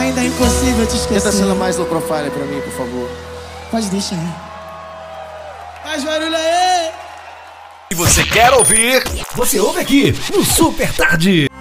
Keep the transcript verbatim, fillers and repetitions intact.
Ainda é impossível te esquecer. Tenta ser mais low profile pra mim, por favor. Pode deixar. Faz barulho aí! Se você quer ouvir, você ouve aqui no Super Tarde.